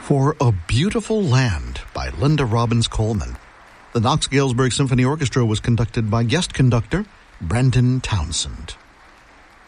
For A Beautiful Land by Linda Robbins Coleman. The Knox Galesburg Symphony Orchestra was conducted by guest conductor Brendan Townsend.